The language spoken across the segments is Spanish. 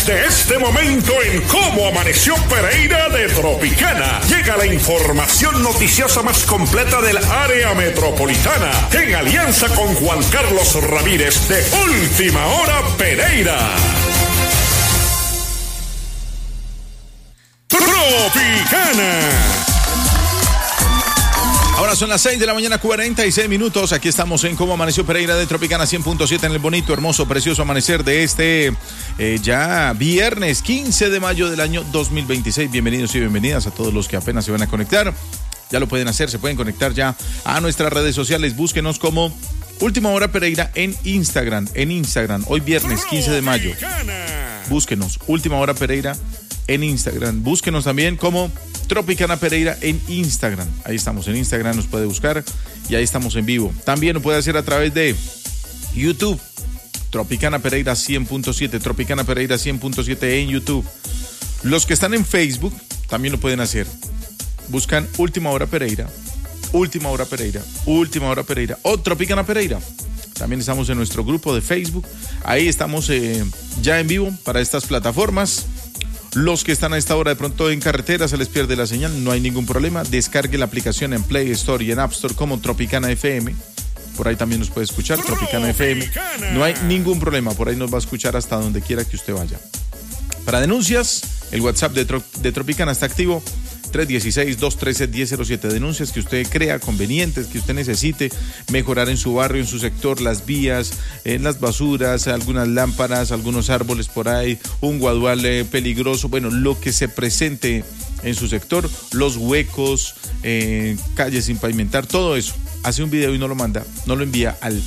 De este momento en Cómo Amaneció Pereira de Tropicana, llega la información noticiosa más completa del área metropolitana, en alianza con Juan Carlos Ramírez de Última Hora Pereira. Tropicana. Ahora son las 6 de la mañana, 46 minutos. Aquí estamos en Cómo Amaneció Pereira de Tropicana 100.7 en el bonito, hermoso, precioso amanecer de este ya viernes 15 de mayo del año 2026. Bienvenidos y bienvenidas a todos los que apenas se van a conectar. Ya lo pueden hacer, se pueden conectar ya a nuestras redes sociales. Búsquenos como Última Hora Pereira en Instagram. Hoy viernes 15 de mayo. Búsquenos Última Hora Pereira en Instagram. Búsquenos también como Tropicana Pereira en Instagram. Ahí estamos en Instagram, nos puede buscar y ahí estamos en vivo. También lo puede hacer a través de YouTube. Tropicana Pereira 100.7, Tropicana Pereira 100.7 en YouTube. Los que están en Facebook también lo pueden hacer. Buscan Última Hora Pereira, Última Hora Pereira, Última Hora Pereira o Tropicana Pereira. También estamos en nuestro grupo de Facebook. Ahí estamos ya en vivo para estas plataformas. Los que están a esta hora de pronto en carretera se les pierde la señal, no hay ningún problema. Descargue la aplicación en Play Store y en App Store como Tropicana FM. Por ahí también nos puede escuchar, Tropicana FM. No hay ningún problema, por ahí nos va a escuchar hasta donde quiera que usted vaya. Para denuncias, el WhatsApp de Tropicana está activo. 316-213-1007. Denuncias que usted crea convenientes, que usted necesite mejorar en su barrio, en su sector, las vías, en las basuras, algunas lámparas, algunos árboles por ahí, un guadual peligroso, bueno, lo que se presente en su sector, los huecos, calles sin pavimentar, todo eso. Hace un video y no lo manda, no lo envía al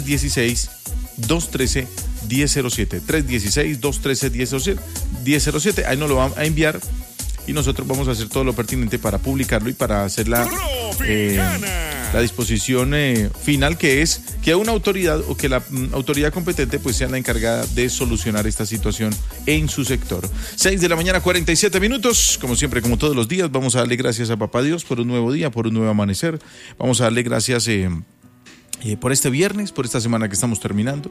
316-213-1007. 316-213-1007. Ahí nos lo va a enviar. Y nosotros vamos a hacer todo lo pertinente para publicarlo y para hacer la disposición final, que es que una autoridad o que la autoridad competente pues sea la encargada de solucionar esta situación en su sector. 6 de la mañana, 47 minutos. Como siempre, como todos los días, vamos a darle gracias a Papá Dios por un nuevo día, por un nuevo amanecer. Vamos a darle gracias por este viernes, por esta semana que estamos terminando.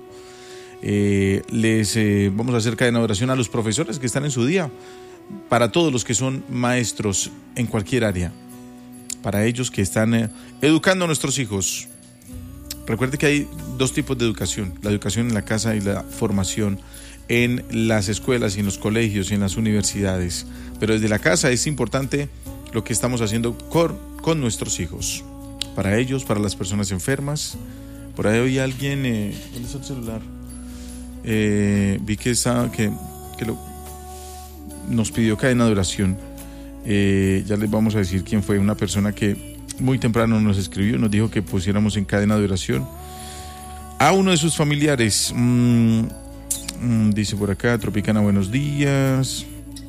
Vamos a hacer cadena de oración a los profesores que están en su día. Para todos los que son maestros en cualquier área, para ellos que están educando a nuestros hijos. Recuerde que hay dos tipos de educación: la educación en la casa y la formación en las escuelas y en los colegios y en las universidades. Pero desde la casa es importante lo que estamos haciendo con nuestros hijos. Para ellos, para las personas enfermas. Por ahí oí alguien, ¿dónde está el celular? Vi que nos pidió cadena de oración. Ya les vamos a decir quién fue. Una persona que muy temprano nos escribió, nos dijo que pusiéramos en cadena de oración a uno de sus familiares. Dice por acá, Tropicana, buenos días.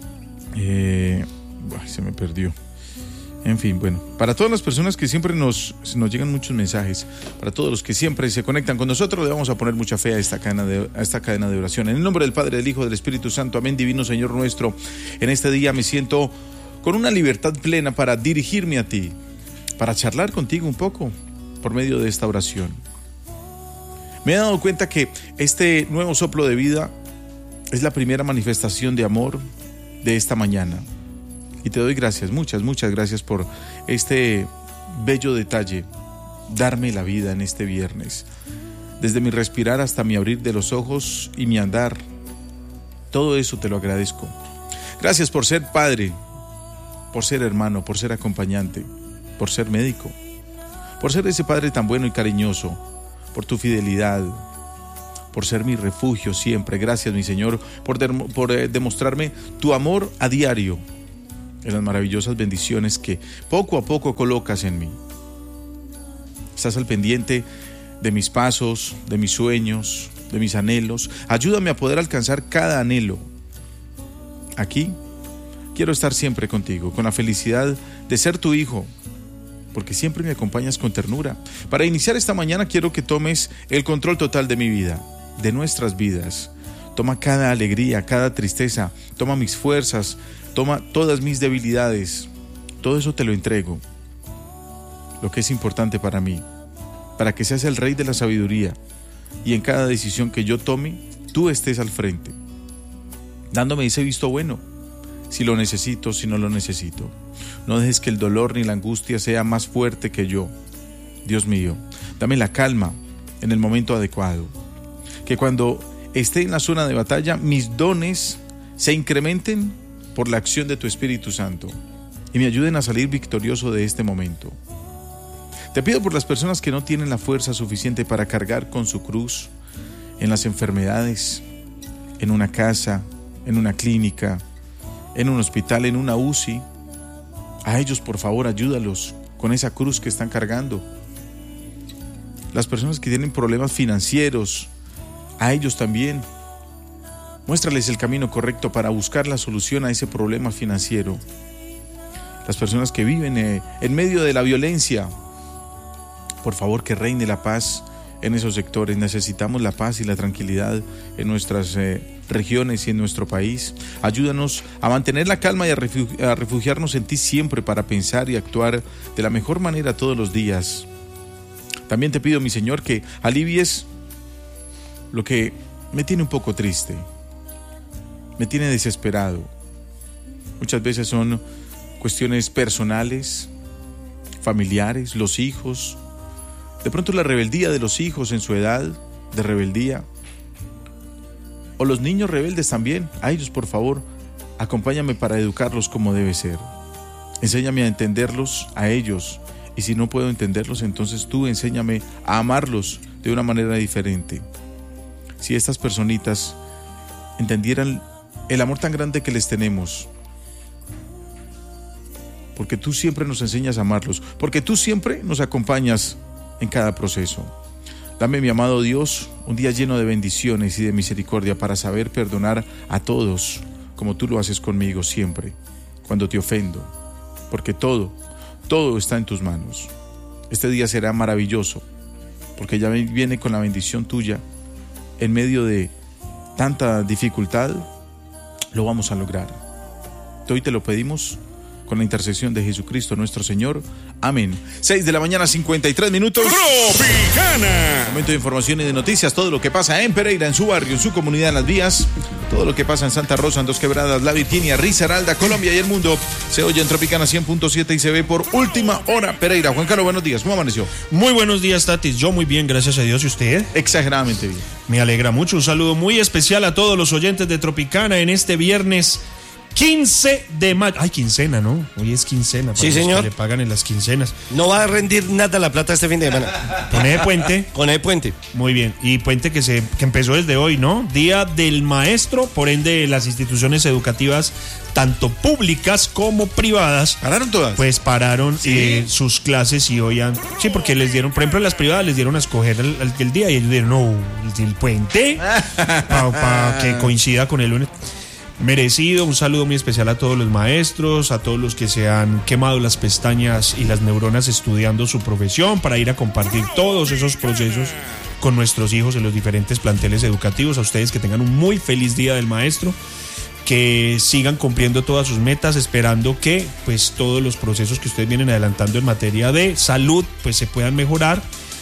Se me perdió. En fin, bueno, para todas las personas que siempre nos llegan muchos mensajes, para todos los que siempre se conectan con nosotros, le vamos a poner mucha fe a esta cadena de oración. En el nombre del Padre, del Hijo, del Espíritu Santo, amén. Divino Señor nuestro, en este día me siento con una libertad plena para dirigirme a ti, para charlar contigo un poco por medio de esta oración. Me he dado cuenta que este nuevo soplo de vida es la primera manifestación de amor de esta mañana. Y te doy gracias, muchas gracias por este bello detalle, darme la vida en este viernes. Desde mi respirar hasta mi abrir de los ojos y mi andar, todo eso te lo agradezco. Gracias por ser padre, por ser hermano, por ser acompañante, por ser médico, por ser ese padre tan bueno y cariñoso, por tu fidelidad, por ser mi refugio siempre. Gracias, mi Señor, por demostrarme tu amor a diario, en las maravillosas bendiciones que poco a poco colocas en mí. Estás al pendiente de mis pasos, de mis sueños, de mis anhelos. Ayúdame a poder alcanzar cada anhelo. Aquí quiero estar siempre contigo, con la felicidad de ser tu hijo, porque siempre me acompañas con ternura. Para iniciar esta mañana quiero que tomes el control total de mi vida, de nuestras vidas. Toma cada alegría, cada tristeza, toma mis fuerzas, toma todas mis debilidades. Todo eso te lo entrego. Lo que es importante para mí, para que seas el rey de la sabiduría y en cada decisión que yo tome, tú estés al frente. dándome ese visto bueno, si lo necesito, si no lo necesito. No dejes que el dolor ni la angustia sea más fuerte que yo. Dios mío, dame la calma en el momento adecuado. Que cuando esté en la zona de batalla, mis dones se incrementen por la acción de tu Espíritu Santo y me ayuden a salir victorioso de este momento. Te pido por las personas que no tienen la fuerza suficiente para cargar con su cruz en las enfermedades, en una casa, en una clínica, en un hospital, en una UCI. A ellos, por favor, ayúdalos con esa cruz que están cargando. Las personas que tienen problemas financieros, a ellos también. Muéstrales el camino correcto para buscar la solución a ese problema financiero. Las personas que viven en medio de la violencia, por favor, que reine la paz en esos sectores. Necesitamos la paz y la tranquilidad en nuestras regiones y en nuestro país. Ayúdanos a mantener la calma y a refugiarnos en ti siempre para pensar y actuar de la mejor manera todos los días. También te pido, mi Señor, que alivies lo que me tiene un poco triste, me tiene desesperado. Muchas veces son cuestiones personales, familiares, los hijos. De pronto la rebeldía de los hijos en su edad de rebeldía. O los niños rebeldes también. A ellos, por favor, acompáñame para educarlos como debe ser. Enséñame a entenderlos a ellos. Y si no puedo entenderlos, entonces tú enséñame a amarlos de una manera diferente. Si estas personitas entendieran el amor tan grande que les tenemos, porque tú siempre nos enseñas a amarlos, porque tú siempre nos acompañas en cada proceso. Dame, mi amado Dios, un día lleno de bendiciones y de misericordia para saber perdonar a todos, como tú lo haces conmigo siempre, cuando te ofendo, porque todo está en tus manos. Este día será maravilloso, porque ya viene con la bendición tuya. En medio de tanta dificultad, lo vamos a lograr. Hoy te lo pedimos con la intercesión de Jesucristo nuestro Señor. Amén. 6:53 a.m. Tropicana. Momento de información y de noticias. Todo lo que pasa en Pereira, en su barrio, en su comunidad, en las vías. Todo lo que pasa en Santa Rosa, en Dos Quebradas, La Virginia, Risaralda, Colombia y el mundo. Se oye en Tropicana 100.7 y se ve por Última Hora Pereira. Juan Carlos, buenos días. ¿Cómo amaneció? Muy buenos días, Tatis. Yo muy bien, gracias a Dios. ¿Y usted? Exageradamente bien. Me alegra mucho. Un saludo muy especial a todos los oyentes de Tropicana en este viernes 15 de mayo. Ay, quincena, ¿no? Hoy es quincena. Sí, señor. Que le pagan en las quincenas. No va a rendir nada la plata este fin de semana. Pone de puente. Con el puente. Muy bien. Y puente que empezó desde hoy, ¿no? Día del maestro, por ende las instituciones educativas, tanto públicas como privadas. ¿Pararon todas? Pues pararon sus clases y hoy sí, porque les dieron, por ejemplo, en las privadas les dieron a escoger el día y ellos dieron, no, el puente, para que coincida con el lunes. Merecido. Un saludo muy especial a todos los maestros, a todos los que se han quemado las pestañas y las neuronas estudiando su profesión para ir a compartir todos esos procesos con nuestros hijos en los diferentes planteles educativos. A ustedes que tengan un muy feliz día del maestro, que sigan cumpliendo todas sus metas, esperando que pues todos los procesos que ustedes vienen adelantando en materia de salud pues se puedan mejorar.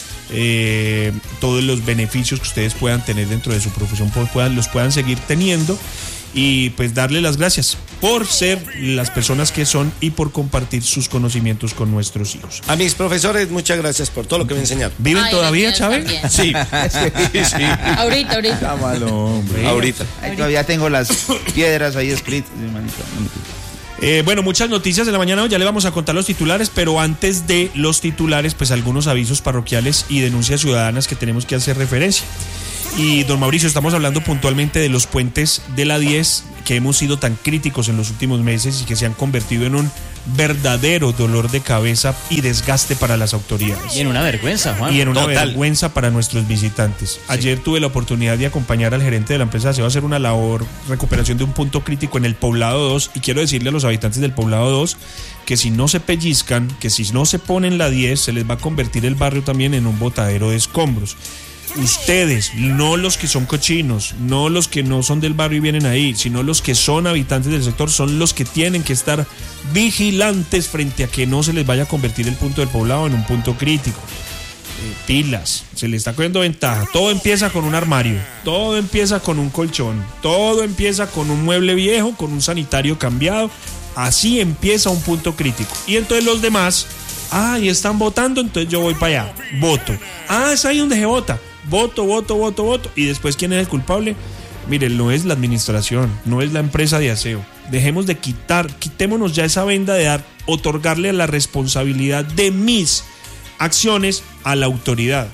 Todos los beneficios que ustedes puedan tener dentro de su profesión los puedan seguir teniendo. Y pues darle las gracias por ser las personas que son y por compartir sus conocimientos con nuestros hijos. A mis profesores, muchas gracias por todo lo que me enseñaron. ¿Viven todavía, Chávez? Sí. Sí. Ahorita. Está malo, hombre. Ahorita. Todavía tengo las piedras ahí escritas, hermanito. Bueno, muchas noticias de la mañana. Ya le vamos a contar los titulares, pero antes de los titulares, pues algunos avisos parroquiales y denuncias ciudadanas que tenemos que hacer referencia. Y don Mauricio, estamos hablando puntualmente de los puentes de la 10 que hemos sido tan críticos en los últimos meses y que se han convertido en un verdadero dolor de cabeza y desgaste para las autoridades. Y en una vergüenza, Juan. Y en una vergüenza para nuestros visitantes. Sí. Ayer tuve la oportunidad de acompañar al gerente de la empresa Se va a hacer una labor, recuperación de un punto crítico en el Poblado 2, y quiero decirle a los habitantes del Poblado 2 que si no se pellizcan, que si no se ponen la 10, se les va a convertir el barrio también en un botadero de escombros. Ustedes, no los que son cochinos, no los que no son del barrio y vienen ahí, sino los que son habitantes del sector, son los que tienen que estar vigilantes frente a que no se les vaya a convertir el punto del Poblado en un punto crítico. pilas, se le está cogiendo ventaja. Todo empieza con un armario, todo empieza con un colchón, todo empieza con un mueble viejo, con un sanitario cambiado. Así empieza un punto crítico. Y entonces los demás, y están votando, entonces yo voy para allá, voto. Es ahí donde se vota, voto. Y después, ¿quién es el culpable? Miren, no es la administración, no es la empresa de aseo. Dejemos de quitémonos ya esa venda de otorgarle la responsabilidad de mis acciones a la autoridad.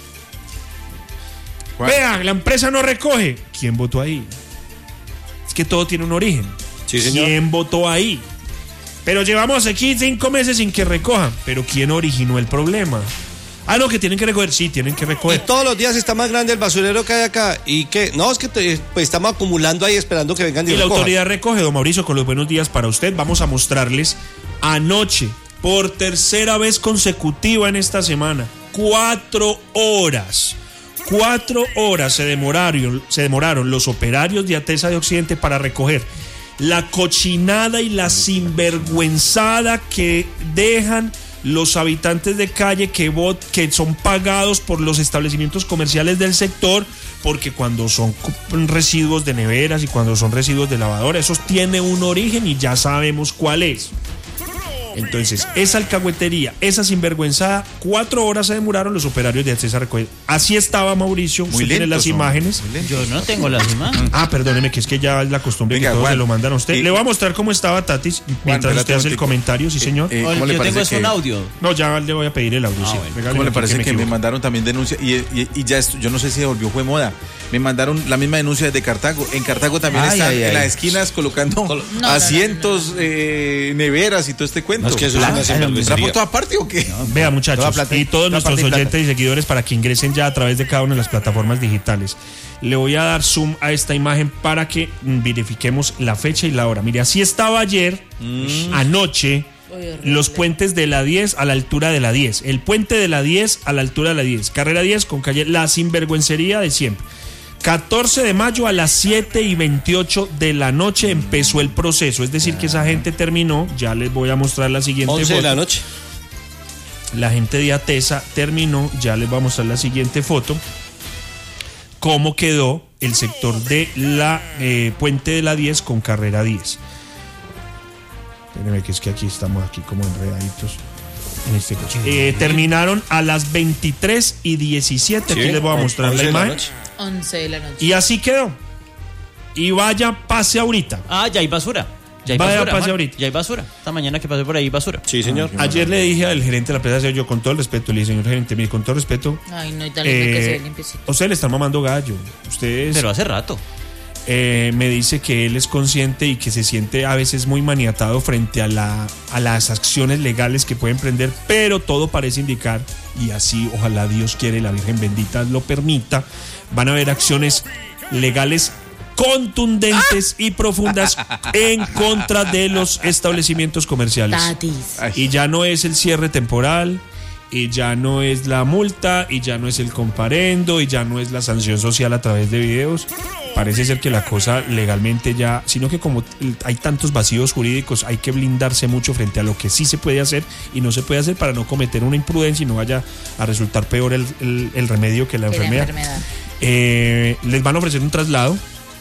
Vea, la empresa no recoge. ¿Quién votó ahí? Es que todo tiene un origen. Sí, señor. ¿Quién votó ahí? Pero llevamos aquí 5 meses sin que recojan. Pero ¿quién originó el problema? No, que tienen que recoger. Sí, tienen que recoger. Y todos los días está más grande el basurero que hay acá. ¿Y qué? No, es que pues, estamos acumulando ahí esperando que vengan y la autoridad recoge. Don Mauricio, con los buenos días para usted, vamos a mostrarles anoche, por tercera vez consecutiva en esta semana, 4 horas. 4 horas se demoraron los operarios de ATESA de Occidente para recoger la cochinada y la sinvergüenzada que dejan los habitantes de calle que son pagados por los establecimientos comerciales del sector, porque cuando son residuos de neveras y cuando son residuos de lavadora, esos tienen un origen y ya sabemos cuál es. Entonces, esa alcahuetería, esa sinvergüenzada, 4 horas se demoraron los operarios de ATESA a recoger. Así estaba Mauricio, Muy usted tiene las imágenes. Yo no tengo las imágenes. Perdóneme, que es que ya es la costumbre. Venga, que todos Juan, se lo mandan a usted. Le voy a mostrar cómo estaba Tatis mientras usted hace el comentario, sí señor. ¿Cómo le Yo parece tengo es un audio. No, ya le voy a pedir el audio, sí. Bueno. Regáleme ¿Cómo le porque parece que me equivoco. mandaron también denuncia? Y ya esto, yo no sé si volvió, fue moda. Me mandaron la misma denuncia desde Cartago. En Cartago también están en las esquinas colocando asientos, neveras y todo este cuento. No, es que eso es una ¿Está por toda parte o qué? Vea, muchachos, y todos nuestros oyentes y seguidores, para que ingresen ya a través de cada una de las plataformas digitales. Le voy a dar zoom a esta imagen para que verifiquemos la fecha y la hora. Mire, así estaba ayer, anoche, los puentes de la 10 a la altura de la 10. El puente de la 10 a la altura de la 10. Carrera 10 con calle, la sinvergüencería de siempre. 14 de mayo a las 7:28 de la noche empezó el proceso. Es decir, que esa gente terminó. Ya les voy a mostrar la siguiente 11 foto. de la noche. La gente de ATESA terminó. Ya les voy a mostrar la siguiente foto. Cómo quedó el sector de la puente de la 10 con carrera 10. Espérenme, que es que aquí estamos como enredaditos en este coche. Terminaron a las 23:17. Aquí les voy a mostrar la imagen. 11 de la noche. Y así quedó. Y vaya, pase ahorita. Ya hay basura. Ya hay Vaya, basura. pase Juan. ahorita. Ya hay basura. Esta mañana que pasé por ahí, basura. Sí, señor. Ayer le dije al gerente de la empresa, yo con todo el respeto, le dije, señor gerente, mire, con todo respeto, Ay, no, y tal vez que se ve limpiecito. usted le están mamando gallo. Ustedes Pero hace rato. me dice que él es consciente y que se siente a veces muy maniatado frente a las acciones legales que puede emprender, pero todo parece indicar, y así ojalá Dios quiere, la Virgen bendita lo permita, van a haber acciones legales contundentes y profundas en contra de los establecimientos comerciales. Tatis. Y ya no es el cierre temporal, y ya no es la multa, y ya no es el comparendo, y ya no es la sanción social a través de videos. Parece ser que la cosa legalmente ya, sino que como hay tantos vacíos jurídicos, hay que blindarse mucho frente a lo que sí se puede hacer y no se puede hacer para no cometer una imprudencia y no vaya a resultar peor el remedio que la enfermedad. Les van a ofrecer un traslado.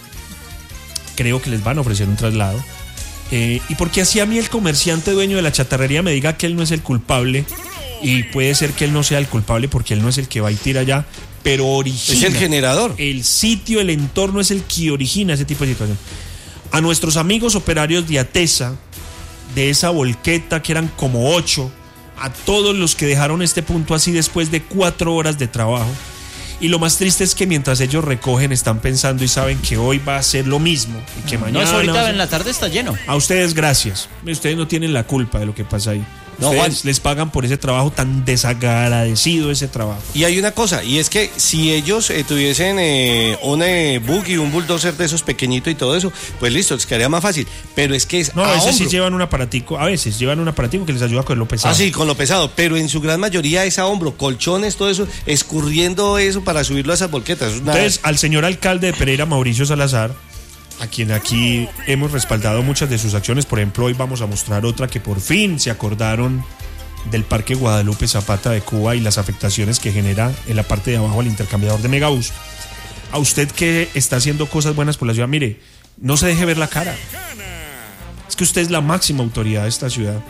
Creo que les van a ofrecer un traslado. Y porque así a mí el comerciante dueño de la chatarrería me diga que él no es el culpable, y puede ser que él no sea el culpable porque él no es el que va y tira allá, pero origina. Es el generador. El sitio, el entorno es el que origina ese tipo de situación. A nuestros amigos operarios de ATESA, de esa volqueta que eran como 8, a todos los que dejaron este punto así después de 4 horas de trabajo. Y lo más triste es que mientras ellos recogen están pensando y saben que hoy va a ser lo mismo y que No, mañana eso ahorita en la tarde está lleno. A ustedes gracias. Ustedes no tienen la culpa de lo que pasa ahí. No, Ustedes Juan. les pagan por ese trabajo tan desagradecido, ese trabajo. Y hay una cosa, y es que si ellos tuviesen un buggy, un bulldozer de esos pequeñitos y todo eso, pues listo, les quedaría más fácil. Pero es que es No, a veces sí hombro. llevan un aparatico, que les ayuda con lo pesado. Ah, sí, con lo pesado, pero en su gran mayoría es a hombro, colchones, todo eso, escurriendo eso para subirlo a esas volquetas. Es una- Entonces, al señor alcalde de Pereira, Mauricio Salazar, a quien aquí hemos respaldado muchas de sus acciones, por ejemplo, hoy vamos a mostrar otra que por fin se acordaron del Parque Guadalupe Zapata de Cuba y las afectaciones que genera en la parte de abajo al intercambiador de Megabús. A usted que está haciendo cosas buenas por la ciudad, mire, no se deje ver la cara. Es que usted es la máxima autoridad de esta ciudad.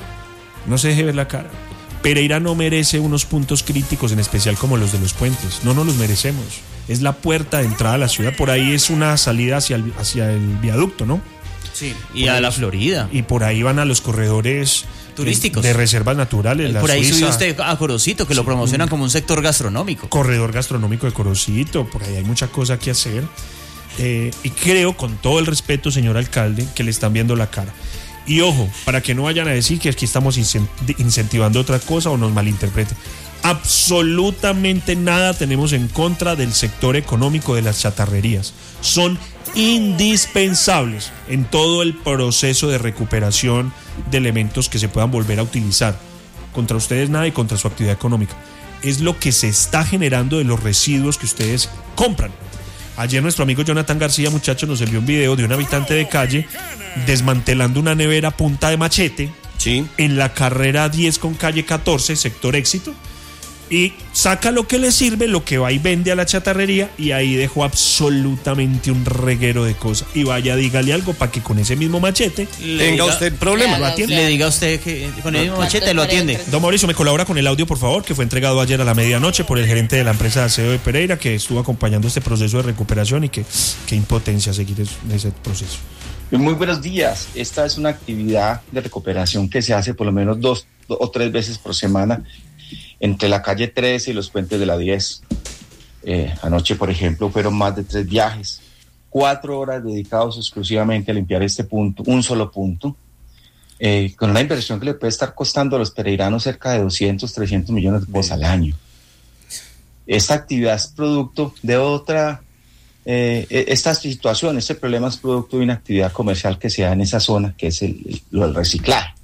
No se deje ver la cara. Pereira no merece unos puntos críticos, en especial como los de los puentes. No nos los merecemos. Es la puerta de entrada a la ciudad. Por ahí es una salida hacia el viaducto, ¿no? Sí, y a la Florida. Y por ahí van a los corredores turísticos de reservas naturales. Por ahí Suiza, subió usted a Corocito, que lo promocionan como un sector gastronómico. Corredor gastronómico de Corocito. Por ahí hay mucha cosa que hacer. Y creo, con todo el respeto, señor alcalde, que le están viendo la cara. Y ojo, para que no vayan a decir que aquí estamos incentivando otra cosa o nos malinterpreten. Absolutamente nada tenemos en contra del sector económico de las chatarrerías. Son indispensables en todo el proceso de recuperación de elementos que se puedan volver a utilizar. Contra ustedes nada y contra su actividad económica. Es lo que se está generando de los residuos que ustedes compran. Ayer nuestro amigo Jonathan García, muchachos, nos envió un video de un habitante de calle desmantelando una nevera a punta de machete, sí, en la carrera 10 con calle 14, sector Éxito, y saca lo que le sirve, lo que va y vende a la chatarrería, y ahí dejó absolutamente un reguero de cosas. Y vaya, dígale algo para que con ese mismo machete tenga usted problema. Lo atiende. Le diga a usted que con el mismo machete lo atiende. Don Mauricio, me colabora con el audio, por favor, que fue entregado ayer a la medianoche por el gerente de la empresa de aseo de Pereira, que estuvo acompañando este proceso de recuperación, y qué impotencia seguir ese proceso. Muy buenos días. Esta es una actividad de recuperación que se hace por lo menos 2 o 3 veces por semana entre la calle 13 y los puentes de la 10. Anoche, por ejemplo, fueron más de 3 viajes, 4 horas dedicados exclusivamente a limpiar este punto, un solo punto, con una inversión que le puede estar costando a los pereiranos cerca de 200, 300 millones de pesos al año. Esta actividad es producto de otra... esta situación, este problema es producto de una actividad comercial que se da en esa zona, que es el reciclaje,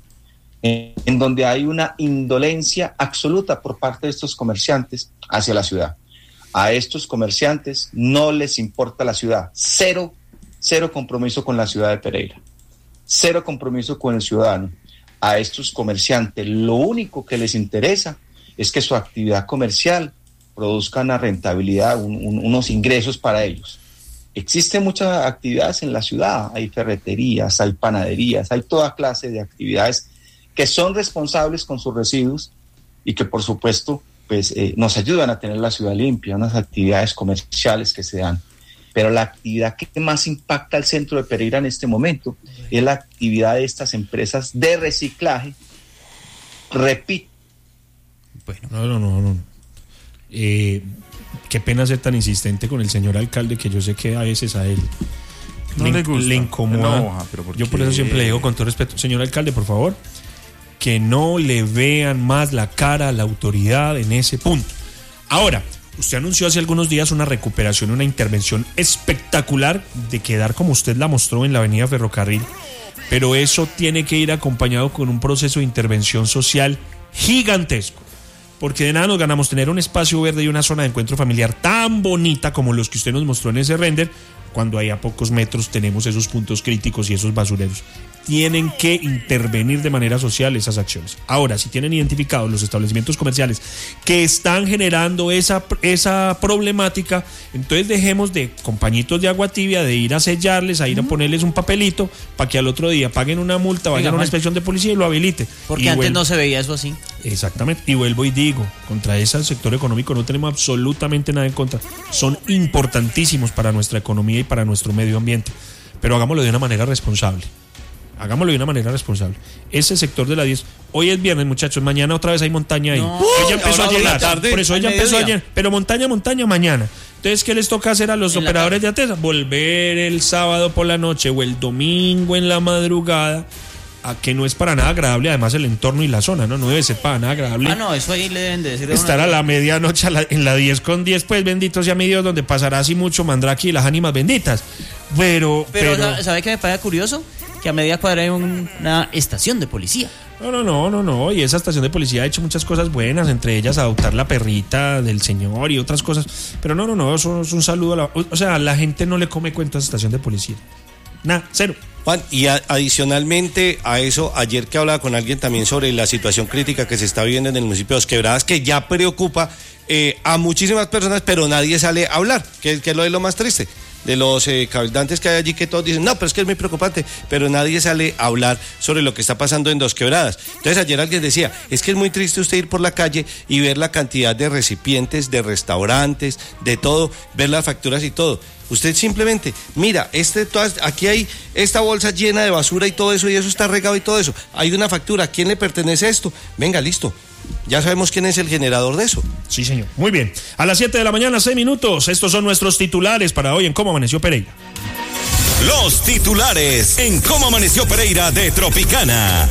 en donde hay una indolencia absoluta por parte de estos comerciantes hacia la ciudad. A estos comerciantes no les importa la ciudad, cero compromiso con la ciudad de Pereira, cero compromiso con el ciudadano. A estos comerciantes lo único que les interesa es que su actividad comercial produzca una rentabilidad, unos ingresos para ellos. Existen muchas actividades en la ciudad, hay ferreterías, hay panaderías, hay toda clase de actividades que son responsables con sus residuos y que por supuesto pues, nos ayudan a tener la ciudad limpia, unas actividades comerciales que se dan. Pero la actividad que más impacta al centro de Pereira en este momento es la actividad de estas empresas de reciclaje. Repito. Bueno, no. Qué pena ser tan insistente con el señor alcalde, que yo sé que a veces a él no le gusta, le incomoda. enoja, pero ¿por yo qué? por eso siempre le digo con todo respeto, señor alcalde, por favor, que no le vean más la cara a la autoridad en ese punto. Ahora, usted anunció hace algunos días una recuperación, una intervención espectacular de quedar como usted la mostró en la avenida Ferrocarril, pero eso tiene que ir acompañado con un proceso de intervención social gigantesco. Porque de nada nos ganamos tener un espacio verde y una zona de encuentro familiar tan bonita como los que usted nos mostró en ese render, cuando ahí a pocos metros tenemos esos puntos críticos y esos basureros. Tienen que intervenir de manera social esas acciones. Ahora, si tienen identificados los establecimientos comerciales que están generando esa problemática, entonces dejemos de compañitos de agua tibia, de ir a sellarles, a ir a ponerles un papelito para que al otro día paguen una multa, vayan a una inspección de policía y lo habilite. Porque antes no se veía eso así. Exactamente, y vuelvo y digo, contra ese sector económico no tenemos absolutamente nada en contra. Son importantísimos para nuestra economía y para nuestro medio ambiente, pero hagámoslo de una manera responsable. Ese sector de la 10, hoy es viernes, muchachos, mañana otra vez hay montaña ahí. Hoy ya empezó a llegar, por eso hoy ya empezó ayer, pero montaña mañana. Entonces, ¿qué les toca hacer a los operadores de ATESA? Volver el sábado por la noche o el domingo en la madrugada, a que no es para nada agradable, además el entorno y la zona, no debe ser para nada agradable. No, eso ahí le deben de decir. Estar a la medianoche en la 10 con 10, pues bendito sea mi Dios, donde pasará así mucho mandrake y las ánimas benditas. Pero ¿sabe qué me parece curioso? Que a media cuadra hay una estación de policía. No, y esa estación de policía ha hecho muchas cosas buenas, entre ellas adoptar la perrita del señor y otras cosas, pero no, eso es un saludo a la gente no le come cuento a esa estación de policía. Nada, cero. Juan, y adicionalmente a eso, ayer que hablaba con alguien también sobre la situación crítica que se está viviendo en el municipio de Dos Quebradas, que ya preocupa a muchísimas personas, pero nadie sale a hablar, que es lo más triste. De los cabildantes que hay allí, que todos dicen, no, pero es que es muy preocupante, pero nadie sale a hablar sobre lo que está pasando en Dos Quebradas. Entonces ayer alguien decía, es que es muy triste usted ir por la calle y ver la cantidad de recipientes, de restaurantes, de todo, ver las facturas y todo. Usted simplemente, mira, aquí hay esta bolsa llena de basura y todo eso, y eso está regado y todo eso. Hay una factura, ¿a quién le pertenece esto? Venga, listo. Ya sabemos quién es el generador de eso. Sí, señor. Muy bien. A las 7 de la mañana, 6 minutos. Estos son nuestros titulares para hoy en Cómo Amaneció Pereira. Los titulares en Cómo Amaneció Pereira de Tropicana.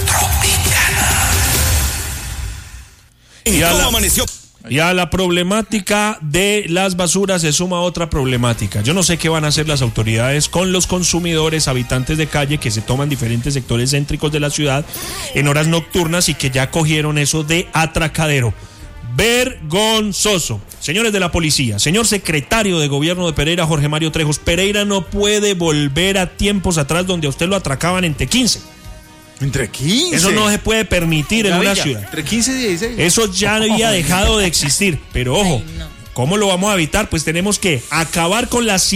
Y a la problemática de las basuras se suma otra problemática. Yo no sé qué van a hacer las autoridades con los consumidores, habitantes de calle que se toman diferentes sectores céntricos de la ciudad en horas nocturnas y que ya cogieron eso de atracadero. Vergonzoso. Señores de la policía, señor secretario de gobierno de Pereira, Jorge Mario Trejos, Pereira no puede volver a tiempos atrás donde a usted lo atracaban entre 15. ¿Entre 15? Eso no se puede permitir en una ciudad. Entre 15 y 16. Eso ya había dejado de existir. Pero ojo, ¿cómo lo vamos a evitar? Pues tenemos que acabar con la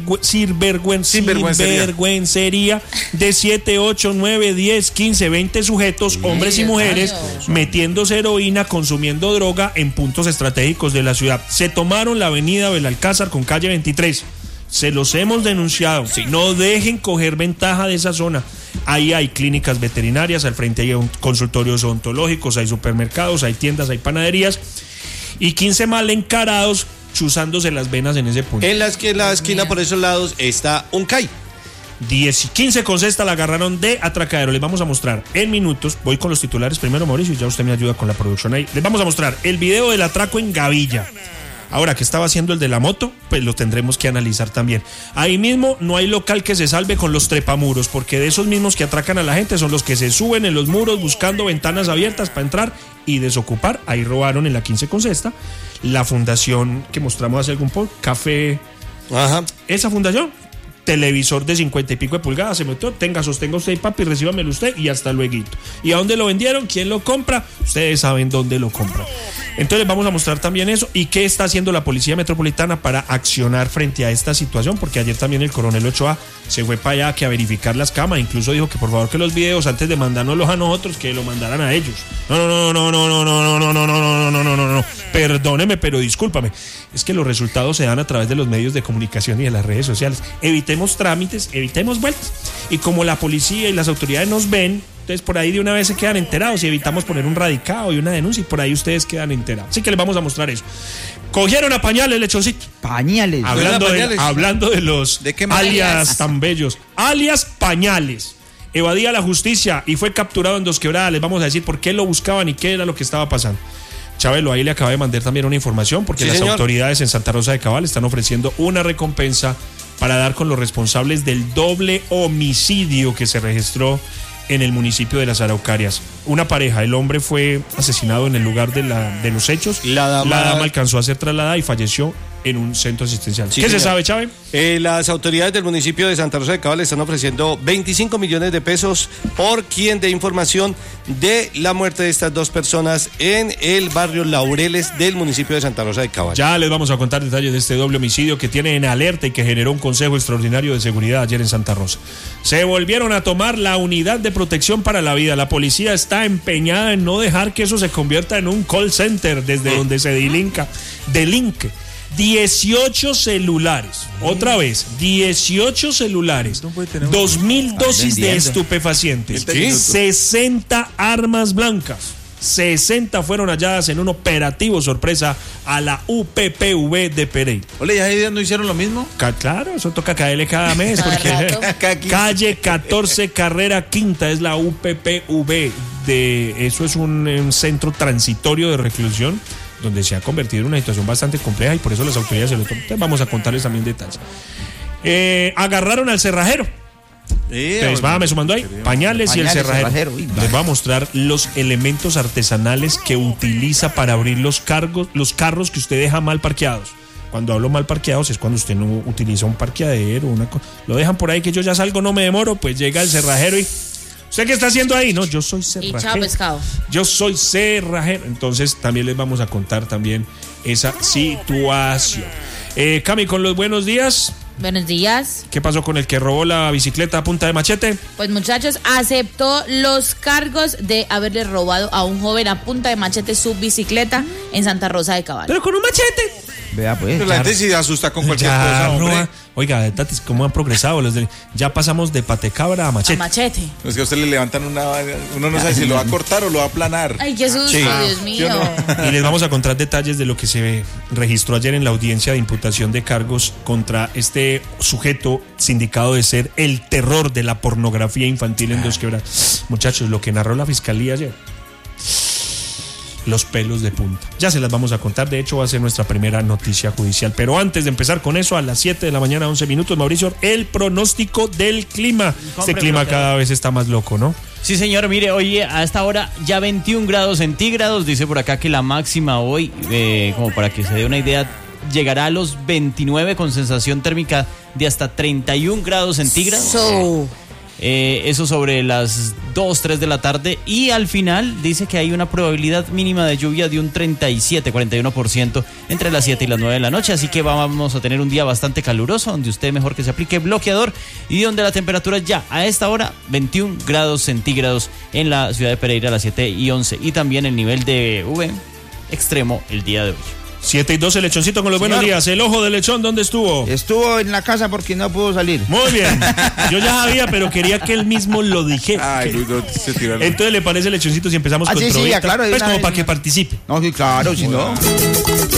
sinvergüencería de 7, 8, 9, 10, 15, 20 sujetos, hombres y mujeres, metiéndose heroína, consumiendo droga en puntos estratégicos de la ciudad. Se tomaron la avenida Belalcázar con calle 23. Se los hemos denunciado. Sí. No dejen coger ventaja de esa zona. Ahí hay clínicas veterinarias, al frente hay consultorios odontológicos, hay supermercados, hay tiendas, hay panaderías. Y 15 mal encarados chuzándose las venas en ese punto. En la esquina por esos lados está un CAI. 15 con cesta la agarraron de atracadero. Les vamos a mostrar en minutos. Voy con los titulares primero, Mauricio, y ya usted me ayuda con la producción ahí. Les vamos a mostrar el video del atraco en Gavilla. Ahora, ¿qué estaba haciendo el de la moto? Pues lo tendremos que analizar también. Ahí mismo no hay local que se salve con los trepamuros, porque de esos mismos que atracan a la gente son los que se suben en los muros buscando ventanas abiertas para entrar y desocupar. Ahí robaron en la 15 con cesta la fundación que mostramos hace algún poco, Café. Ajá. Esa fundación, televisor de 50 y pico de pulgadas, se metió, sostenga usted, papi, recíbamelo usted y hasta luego. ¿Y a dónde lo vendieron? ¿Quién lo compra? Ustedes saben dónde lo compran. Entonces vamos a mostrar también eso y qué está haciendo la Policía Metropolitana para accionar frente a esta situación, porque ayer también el coronel Ochoa se fue para allá que a verificar las cámaras, incluso dijo que por favor que los videos antes de mandárnoslos a nosotros, que lo mandaran a ellos. No, perdóneme, pero discúlpame, es que los resultados se dan a través de los medios de comunicación y de las redes sociales. Evitemos trámites, evitemos vueltas, y como la policía y las autoridades nos ven, entonces por ahí de una vez se quedan enterados y evitamos poner un radicado y una denuncia y por ahí ustedes quedan enterados. Así que les vamos a mostrar eso. Cogieron a Pañales, Lechoncito. Pañales. Hablando de los alias tan bellos. Alias Pañales. Evadía la justicia y fue capturado en Dos Quebradas. Les vamos a decir por qué lo buscaban y qué era lo que estaba pasando. Chabelo, ahí le acaba de mandar también una información porque las autoridades en Santa Rosa de Cabal están ofreciendo una recompensa para dar con los responsables del doble homicidio que se registró en el municipio de Las Araucarias. Una pareja, el hombre fue asesinado en el lugar de los hechos. La dama alcanzó a ser trasladada y falleció en un centro asistencial. Sí, ¿qué se sabe, Chávez? Las autoridades del municipio de Santa Rosa de Cabal están ofreciendo 25 millones de pesos por quien dé información de la muerte de estas dos personas en el barrio Laureles del municipio de Santa Rosa de Cabal. Ya les vamos a contar detalles de este doble homicidio que tiene en alerta y que generó un consejo extraordinario de seguridad ayer en Santa Rosa. Se volvieron a tomar la unidad de protección para la vida. La policía está empeñada en no dejar que eso se convierta en un call center desde donde se delinque. 18 celulares, otra vez, 18 celulares, 2.000 dosis de estupefacientes, 60 armas blancas, 60 fueron halladas en un operativo sorpresa a la UPPV de Pereira. Ole, ¿ya ahí no hicieron lo mismo? Claro, eso toca caerle cada mes, porque calle 14, carrera quinta, es la UPPV, eso es un centro transitorio de reclusión, donde se ha convertido en una situación bastante compleja y por eso las autoridades se lo toman. Entonces vamos a contarles también detalles. Agarraron al cerrajero. Entonces, váyame sumando ahí. Pañales y el cerrajero. Les voy a mostrar los elementos artesanales que utiliza para abrir los carros que usted deja mal parqueados. Cuando hablo mal parqueados es cuando usted no utiliza un parqueadero, lo dejan por ahí que yo ya salgo, no me demoro, pues llega el cerrajero y... ¿Usted qué está haciendo ahí? No, yo soy cerrajero. Y chao pescado. Yo soy cerrajero. Entonces también les vamos a contar también esa situación. Cami, con los buenos días. Buenos días. ¿Qué pasó con el que robó la bicicleta a punta de machete? Pues muchachos, aceptó los cargos de haberle robado a un joven a punta de machete su bicicleta en Santa Rosa de Caballo. Pero con un machete. Vea pues. Pero la gente se asusta con cualquier cosa, hombre. Oiga, Tatis, ¿cómo han progresado? Ya pasamos de patecabra a machete. A machete. Es que a usted le levantan uno no sabe si lo va a cortar o lo va a aplanar. Ay, qué susto, Sí. Dios mío. Y les vamos a contar detalles de lo que se registró ayer en la audiencia de imputación de cargos contra este sujeto sindicado de ser el terror de la pornografía infantil en Dos Quebradas. Muchachos, lo que narró la fiscalía ayer, los pelos de punta. Ya se las vamos a contar, de hecho va a ser nuestra primera noticia judicial. Pero antes de empezar con eso, a las 7 de la mañana, 11 minutos, Mauricio, el pronóstico del clima. Este clima cada vez está más loco, ¿no? Sí, señor, mire, hoy a esta hora ya 21 grados centígrados, dice por acá que la máxima hoy, como para que se dé una idea, llegará a los 29 con sensación térmica de hasta 31 grados centígrados. Eso sobre las 2, 3 de la tarde, y al final dice que hay una probabilidad mínima de lluvia de un 37-41% entre las 7 y las 9 de la noche, así que vamos a tener un día bastante caluroso, donde usted mejor que se aplique bloqueador, y donde la temperatura ya a esta hora 21 grados centígrados en la ciudad de Pereira a las 7:11, y también el nivel de UV extremo el día de hoy. 7:12, Lechoncito con los buenos días. El ojo de lechón, ¿dónde estuvo? Estuvo en la casa porque no pudo salir. Muy bien. Yo ya sabía, pero quería que él mismo lo dijera. Ay, no, se tiraron. Entonces, ¿le parece, Lechoncito, si empezamos con sí, Trovita? claro, Pues como para que participe. No, sí, claro, si no.